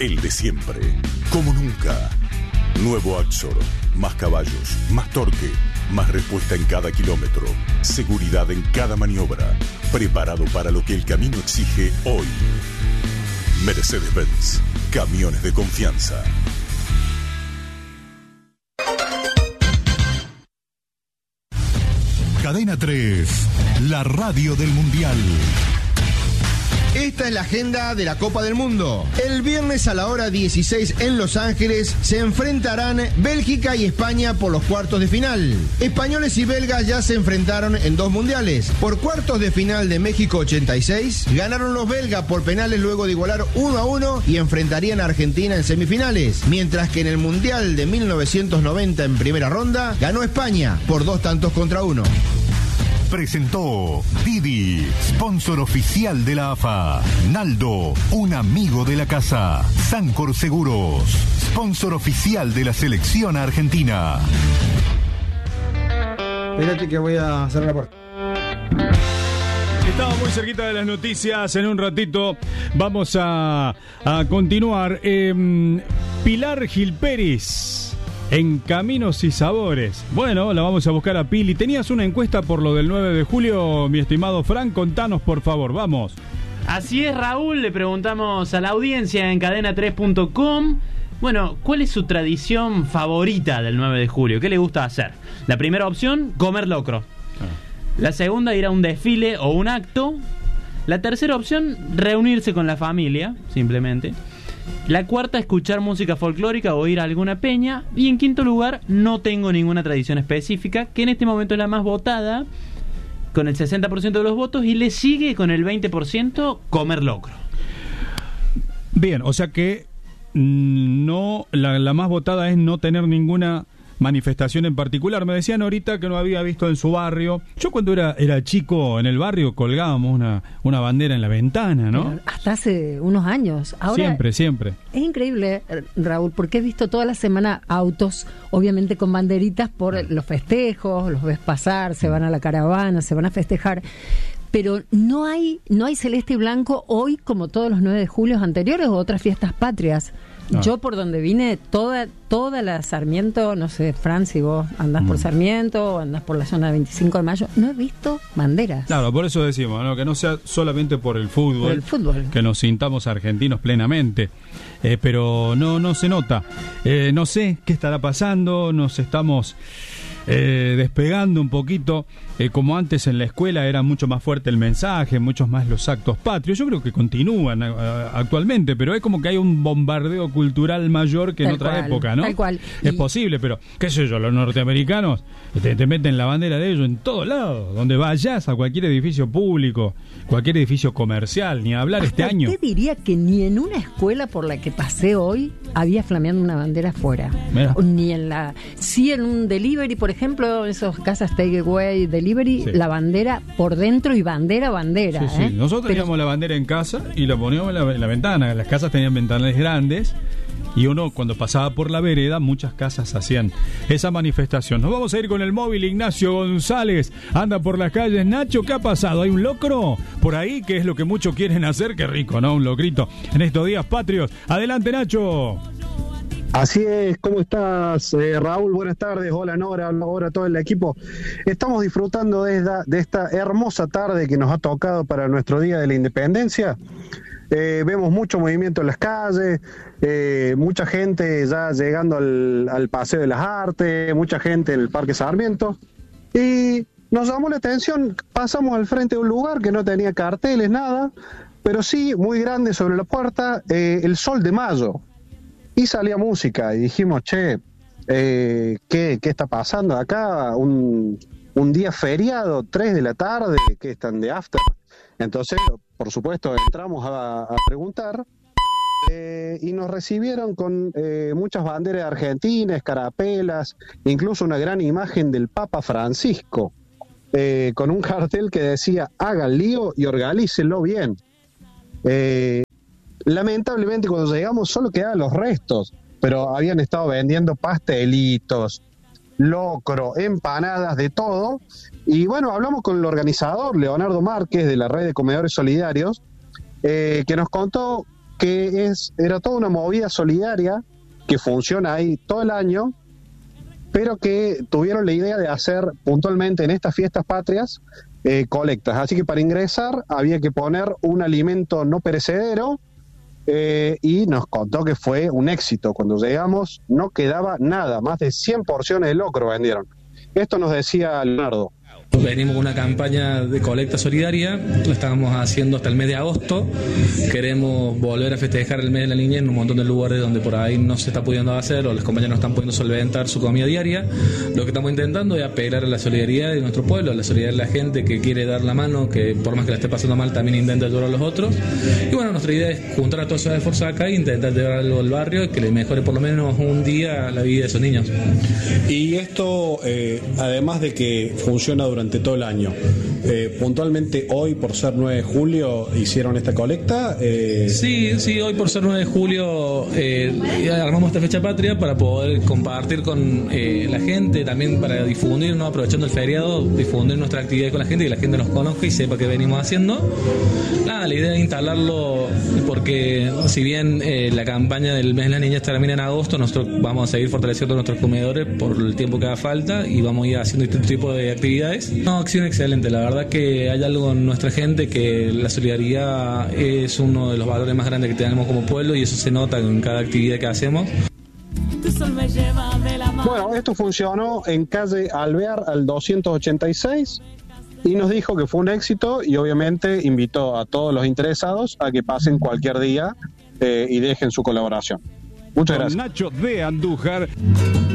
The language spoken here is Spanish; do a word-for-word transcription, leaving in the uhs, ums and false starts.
el de siempre, como nunca. Nuevo Axor, más caballos, más torque, más respuesta en cada kilómetro, seguridad en cada maniobra, preparado para lo que el camino exige hoy. Mercedes-Benz, camiones de confianza. Cadena tres, la radio del Mundial. Esta es la agenda de la Copa del Mundo. El viernes a la hora dieciséis en Los Ángeles se enfrentarán Bélgica y España por los cuartos de final. Españoles y belgas ya se enfrentaron en dos mundiales. Por cuartos de final de México ochenta y seis, ganaron los belgas por penales luego de igualar uno a uno y enfrentarían a Argentina en semifinales. Mientras que en el Mundial de mil novecientos noventa en primera ronda, ganó España por dos tantos contra uno. Presentó Didi, sponsor oficial de la A F A. Naldo, un amigo de la casa. Sancor Seguros, sponsor oficial de la selección argentina. Espérate que voy a cerrar la puerta. Estamos muy cerquita de las noticias. En un ratito vamos a, a continuar. Eh, Pilar Gil Pérez. En Caminos y Sabores. Bueno, la vamos a buscar a Pili. Tenías una encuesta por lo del nueve de julio, mi estimado Frank. Contanos, por favor, vamos. Así es, Raúl. Le preguntamos a la audiencia en cadena tres punto com. Bueno, ¿cuál es su tradición favorita del nueve de julio? ¿Qué le gusta hacer? La primera opción, comer locro. Ah. La segunda, ir a un desfile o un acto. La tercera opción, reunirse con la familia, simplemente. La cuarta, escuchar música folclórica o ir a alguna peña. Y en quinto lugar, no tengo ninguna tradición específica, que en este momento es la más votada, con el sesenta por ciento de los votos, y le sigue con el veinte por ciento comer locro. Bien, o sea que no, la, la más votada es no tener ninguna manifestación en particular. Me decían ahorita que no había visto en su barrio. Yo cuando era, era chico en el barrio colgábamos una, una bandera en la ventana, ¿no? Hasta hace unos años. Ahora, siempre, siempre. Es increíble, Raúl, porque he visto toda la semana autos, obviamente con banderitas por los festejos, los ves pasar, se van a la caravana, se van a festejar. Pero no hay, no hay celeste y blanco hoy como todos los nueve de julio anteriores o otras fiestas patrias. No. Yo por donde vine, toda toda la Sarmiento, no sé, Fran, si vos andás mm. por Sarmiento o andás por la zona de veinticinco de mayo, no he visto banderas. Claro, por eso decimos, ¿no? Que no sea solamente por el fútbol, por el fútbol. Que nos sintamos argentinos plenamente, eh, pero no, no se nota. Eh, no sé qué estará pasando, nos estamos eh, despegando un poquito. Eh, como antes en la escuela era mucho más fuerte el mensaje, muchos más los actos patrios. Yo creo que continúan uh, actualmente, pero es como que hay un bombardeo cultural mayor que tal en otra cual, época, ¿no? Tal cual. Es y... posible, pero qué sé yo, los norteamericanos te, te meten la bandera de ellos en todos lados, donde vayas, a cualquier edificio público, cualquier edificio comercial, ni a hablar este año. Te diría que ni en una escuela por la que pasé hoy había flameando una bandera afuera. Mira. Ni en la... Sí, en un delivery, por ejemplo, esos casas takeaway, delivery, sí. La bandera por dentro y bandera, bandera. Sí, sí. ¿eh? Nosotros Pero... teníamos la bandera en casa y la poníamos en la, en la ventana. Las casas tenían ventanales grandes y uno cuando pasaba por la vereda, muchas casas hacían esa manifestación. Nos vamos a ir con el móvil. Ignacio González anda por las calles. Nacho, ¿qué ha pasado? ¿Hay un locro por ahí? Que es lo que muchos quieren hacer. Qué rico, ¿no? Un locrito en estos días patrios. Adelante, Nacho. Así es, ¿cómo estás, eh, Raúl? Buenas tardes, hola Nora, hola todo el equipo. Estamos disfrutando de esta, de esta hermosa tarde que nos ha tocado para nuestro Día de la Independencia. Eh, vemos mucho movimiento en las calles, eh, mucha gente ya llegando al, al Paseo de las Artes, mucha gente en el Parque Sarmiento. Y nos llamó la atención, pasamos al frente de un lugar que no tenía carteles, nada, pero sí, muy grande sobre la puerta, eh, el Sol de Mayo. Y salía música y dijimos, che, eh, ¿qué, ¿qué está pasando acá? Un, un día feriado, tres de la tarde, que están de after. Entonces, por supuesto, entramos a, a preguntar eh, y nos recibieron con eh, muchas banderas argentinas, escarapelas, incluso una gran imagen del Papa Francisco, eh, con un cartel que decía, hagan lío y organícenlo bien. Eh, Lamentablemente cuando llegamos solo quedaban los restos, pero habían estado vendiendo pastelitos, locro, empanadas, de todo. Y bueno, hablamos con el organizador, Leonardo Márquez, de la Red de Comedores Solidarios, eh, que nos contó que es era toda una movida solidaria que funciona ahí todo el año, pero que tuvieron la idea de hacer puntualmente en estas fiestas patrias eh, colectas. Así que para ingresar había que poner un alimento no perecedero, eh, y nos contó que fue un éxito. Cuando llegamos no quedaba nada, más de cien porciones de locro vendieron. Esto nos decía Leonardo. Venimos con una campaña de colecta solidaria, lo estábamos haciendo hasta el mes de agosto. Queremos volver a festejar el mes de la niñez en un montón de lugares donde por ahí no se está pudiendo hacer o los compañeros no están pudiendo solventar su comida diaria. Lo que estamos intentando es apelar a la solidaridad de nuestro pueblo, a la solidaridad de la gente que quiere dar la mano, que por más que la esté pasando mal también intenta ayudar a los otros. Y bueno, nuestra idea es juntar a todos esos esfuerzos acá e intentar llevar algo al barrio y que le mejore por lo menos un día la vida de esos niños. Y esto, eh, además de que funciona durante todo el año, eh, puntualmente hoy por ser nueve de julio hicieron esta colecta. Eh... Sí, sí, hoy por ser nueve de julio eh, armamos esta fecha patria para poder compartir con eh, la gente, también para difundir, ¿no? Aprovechando el feriado, difundir nuestra actividad con la gente y que la gente nos conozca y sepa qué venimos haciendo. Nada, la idea es instalarlo porque si bien eh, la campaña del mes de la niñez termina en agosto, nosotros vamos a seguir fortaleciendo nuestros comedores por el tiempo que haga falta y vamos a ir haciendo este tipo de actividades. No, acción excelente, la verdad que hay algo en nuestra gente que la solidaridad es uno de los valores más grandes que tenemos como pueblo y eso se nota en cada actividad que hacemos. Bueno, esto funcionó en calle Alvear al doscientos ochenta y seis y nos dijo que fue un éxito y obviamente invitó a todos los interesados a que pasen cualquier día eh, y dejen su colaboración. Muchas gracias. Nacho de Andújar.